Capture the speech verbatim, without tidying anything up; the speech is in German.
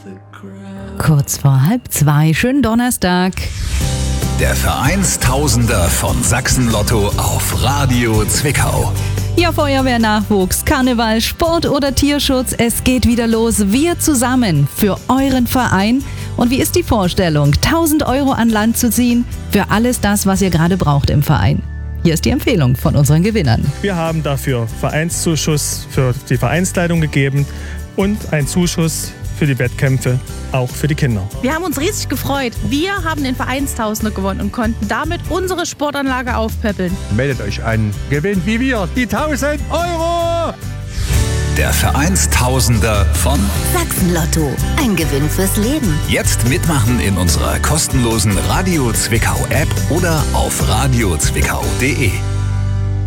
Kurz vor halb zwei, schönen Donnerstag. Der Vereinstausender von Sachsen-Lotto auf Radio Zwickau. Ja, Feuerwehr, Nachwuchs, Karneval, Sport oder Tierschutz, es geht wieder los. Wir zusammen für euren Verein. Und wie ist die Vorstellung, tausend Euro an Land zu ziehen für alles das, was ihr gerade braucht im Verein? Hier ist die Empfehlung von unseren Gewinnern. Wir haben dafür Vereinszuschuss für die Vereinsleitung gegeben und einen Zuschuss für die Wettkämpfe, auch für die Kinder. Wir haben uns riesig gefreut. Wir haben den Vereinstausender gewonnen und konnten damit unsere Sportanlage aufpäppeln. Meldet euch an, gewinnt wie wir die tausend Euro! Der Vereinstausender von Sachsen-Lotto. Ein Gewinn fürs Leben. Jetzt mitmachen in unserer kostenlosen Radio Zwickau App oder auf radio zwickau punkt de.